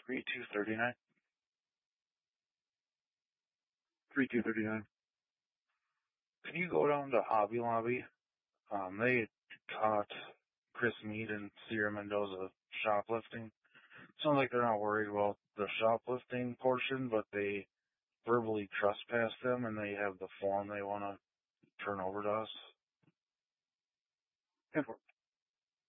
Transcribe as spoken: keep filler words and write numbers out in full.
Three two thirty nine. Three two thirty nine. Can you go down to Hobby Lobby? Um, they caught Chris Meade and Sierra Mendoza shoplifting. Sounds like they're not worried about the shoplifting portion, but they verbally trespassed them, and they have the form they want to turn over to us. ten four.